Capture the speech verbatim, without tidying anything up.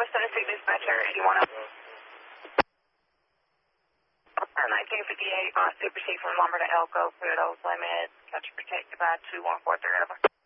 Tennessee dispatcher, eighty-one oh. nineteen fifty-eight on Super C from Lumber to Elko, Kudos limit, catch protected by two one four three over.